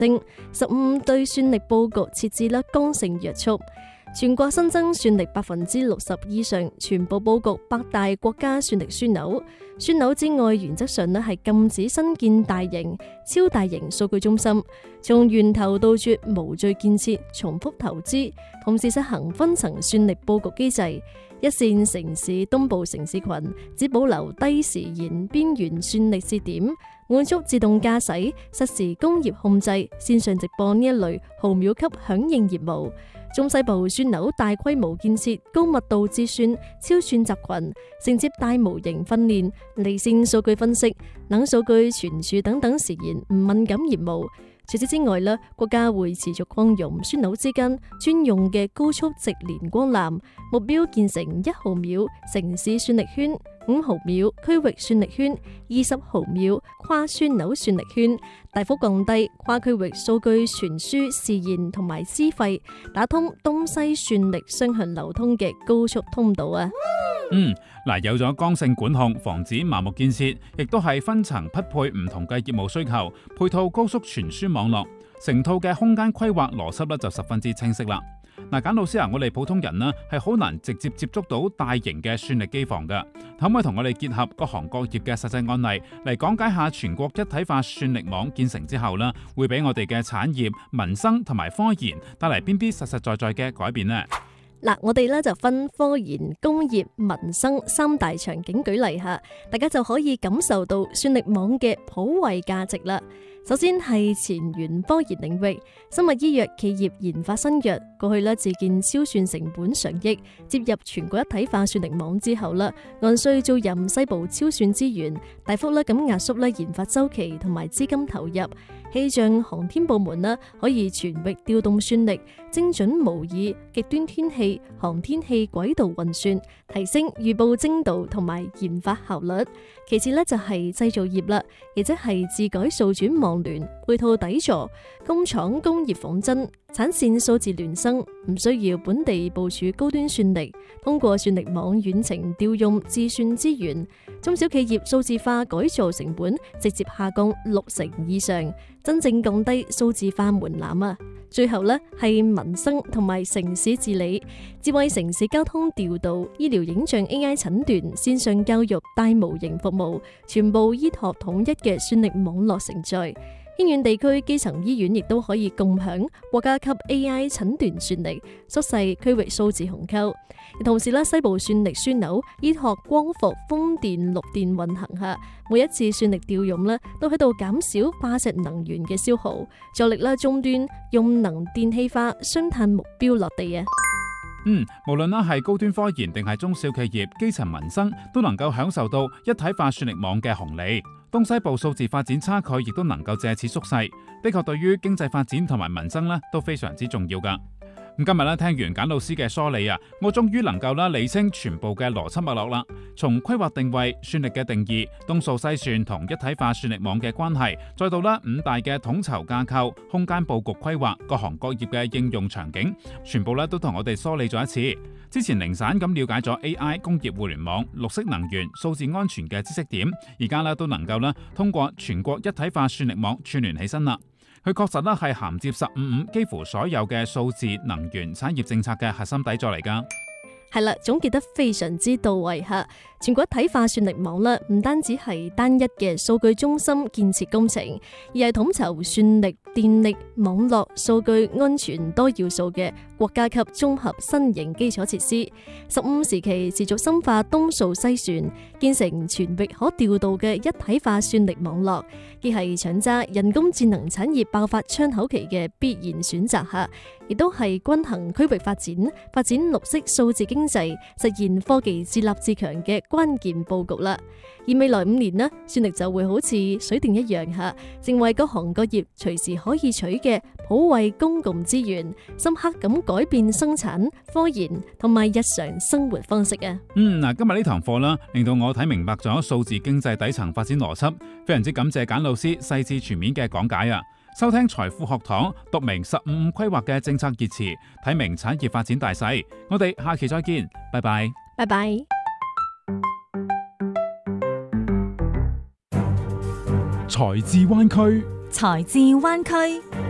丁，15對算力佈局設置啦剛性約束。全國新增算力60%以上，全部佈局8大國家算力樞紐。樞紐之外，原則上咧係禁止新建大型、超大型數據中心，從源頭杜絕無序建設、重複投資，同時實行分層算力佈局機制。一線城市東部城市群只保留低時延邊緣算力節點，滿足自動駕駛、實時工業控制、線上直播呢一類毫秒級響應業務。中西部樞紐大規模建設高密度節算、超算集群，承接大模型訓練、離線數據分析、冷數據存儲等等時延唔敏感業務。除此之外咧，國家會持續擴容樞紐之間專用嘅高速直連光纜，目標建成1毫秒城市算力圈、5毫秒區域算力圈、20毫秒跨樞紐算力圈，大幅降低跨區域數據傳輸時延同埋資費，打通東西算力雙向流通嘅高速通道啊！ 有咗剛性管控，防止盲目建設，亦都係分層匹配唔同嘅業務需求，配套高速傳輸網絡，成套嘅空間規劃邏輯就十分之清晰啦。簡老師我哋普通人呢係好難直接接觸到大型嘅算力機房㗎，可唔可以同我哋結合各行各業嘅實際案例嚟講解下全國一體化算力網建成之後呢，會俾我哋嘅產業、民生同埋科研帶嚟邊啲實實在在嘅改變呢？ 我哋咧就分科研、工業、民生3大場景舉例下，大家就可以感受到算力網嘅普惠價值啦。首先係前沿科研領域，生物醫藥企業研發新藥，過去自建超算成本上億，接入全國一體化算力網之後按需租賃西部超算資源，大幅咁壓縮研發周期同埋資金投入。氣象航天部門可以全域調動算力，精準模擬極端天氣、航天器軌道運算，提升預報精度同埋研發效率。其次就係製造業啦，亦即係自改數轉網聯，配套底座，工廠工業仿真，產線數字孿生，唔需要本地部署高端算力，通過算力網遠程調用自算資源，中小企業數字化改造成本直接下降60%以上，真正降低數字化門檻啊！最後係民生同埋城市治理，智慧城市交通調度、醫療影像 AI 診斷、線上教育大模型服務，全部依託統一嘅算力網絡承載。偏遠地區基層醫院亦都可以共享國家級 AI 診斷算力，縮細區域數字鴻溝。同時西部算力樞紐依託光伏、風電、綠電運行下，每一次算力調用都喺度減少化石能源嘅消耗，助力終端用能電氣化雙碳目標落地啊！ 無論係高端科研定係中小企業、基層民生，都能夠享受到一體化算力網嘅紅利。東西部數字發展差距亦都能夠借此縮細，的確對於經濟發展同埋民生都非常之重要噶。今日聽完簡老師嘅梳理我終於能夠理清全部嘅邏輯脈絡啦。從規劃定位、算力嘅定義、東數西算同一體化算力網嘅關係，再到5大嘅統籌架構、空間佈局規劃、各行各業嘅應用場景，全部都同我哋梳理咗一次。之前零散咁了解咗 AI、工業互聯網、綠色能源、數字安全嘅知識點，而家都能夠通過全國一體化算力網串聯起身啦。佢確實係銜接15幾乎所有嘅數字能源產業政策嘅核心底座嚟㗎。 係啦，總結得非常之到位吓。全國一體化算力網唔單止係單一嘅數據中心建設工程，而係統籌算力、電力、網絡、數據安全多要素嘅國家級綜合新型基礎設施。15時期持續深化東數西算，建成全域可調度嘅一體化算力網絡，既係搶揸人工智能產業爆發窗口期嘅必然選擇吓，亦都係均衡區域發展綠色數字經濟，實現科技自立自強嘅關鍵佈局啦。而未來5年算力就會好似水電一樣吓，成為各行各業隨時可以取嘅普惠公共資源，深刻咁改變生產、科研同埋日常生活方式啊！ 今日呢堂課令到我睇明白咗數字經濟底層發展邏輯，非常之感謝簡老師細緻全面嘅講解啊！收聽財富學堂，讀明15規劃嘅政策熱詞，睇明產業發展大勢。我哋下期再見，拜拜。 拜拜。 財智灣區， 財智灣區。